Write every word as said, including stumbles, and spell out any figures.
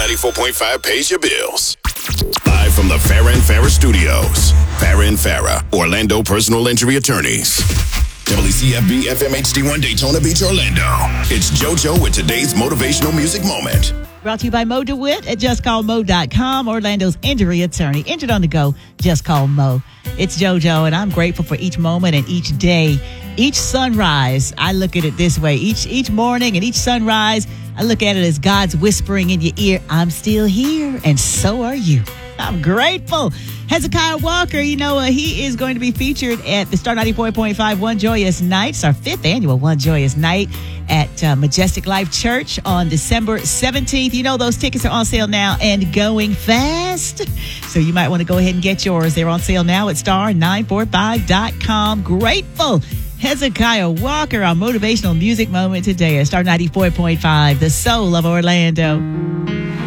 ninety-four point five pays your bills. Live from the Farrah and Farrah Studios. Farrah and Farrah, Orlando personal injury attorneys. W C F B F M H D one Daytona Beach, Orlando. It's JoJo with today's motivational music moment. Brought to you by Mo DeWitt at just call mo dot com, Orlando's injury attorney. Injured on the go, just call Mo. It's JoJo, and I'm grateful for each moment and each day. Each sunrise, I look at it this way. Each each morning and each sunrise, I look at it as God's whispering in your ear, I'm still here, and so are you. I'm grateful. Hezekiah Walker, you know, uh, he is going to be featured at the Star ninety-four point five One Joyous Nights, our fifth annual One Joyous Night at uh, Majestic Life Church on December seventeenth. You know, those tickets are on sale now and going fast. So you might want to go ahead and get yours. They're on sale now at star nine four five dot com. Grateful. Hezekiah Walker, our motivational music moment today at Star ninety-four point five, the soul of Orlando.